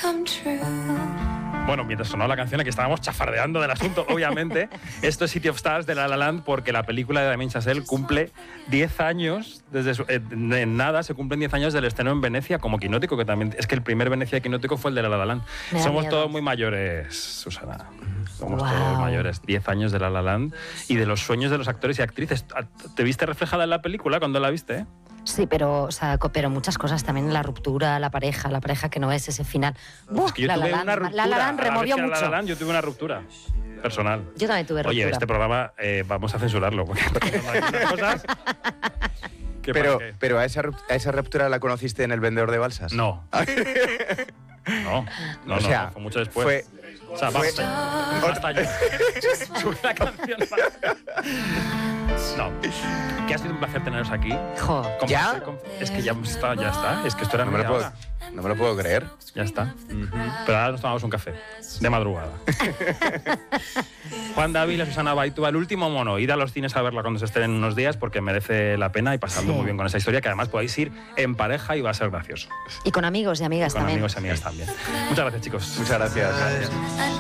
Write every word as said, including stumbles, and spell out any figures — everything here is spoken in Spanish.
Bueno, mientras sonaba la canción aquí estábamos chafardeando del asunto, obviamente. Esto es City of Stars de La La Land porque la película de Damien Chazelle cumple diez años, desde su, eh, en nada se cumplen diez años del estreno en Venecia como Quinótico, que también es que el primer Venecia Quinótico fue el de La La Land. Somos miedo. todos muy mayores, Susana. Somos wow. todos mayores. diez años de La La Land y de los sueños de los actores y actrices. ¿Te viste reflejada en la película cuando la viste? ¿eh? Sí, pero, o sea, pero muchas cosas también, la ruptura, la pareja, la pareja que no es, ese final. Uf, es que yo la tuve la una Land, ruptura. La La Land removió mucho. La La Land, yo tuve una ruptura personal. Yo también tuve ruptura. Oye, este programa eh, vamos a censurarlo, porque hay unas cosas... Pero, pero a, esa, a esa ruptura la conociste en El vendedor de balsas. No. No, no, o sea, no, fue mucho después. Fue, o sea, fue, basta, basta ya. Sube la canción. No. Que ha sido un placer teneros aquí. Jo. ¿Ya? Es que ya está, ya está. Es que esto era no me, lo puedo, no me lo puedo creer. Ya está. Uh-huh. Pero ahora nos tomamos un café. De madrugada. Juan Dávila, Susana Baitúa, El último mono. Id a los cines a verla cuando se estrenen unos días porque merece la pena y pasando sí. muy bien con esa historia, que además podéis ir en pareja y va a ser gracioso. Y con amigos y amigas y con también. amigos y amigas también. Muchas gracias, chicos. Muchas gracias. gracias.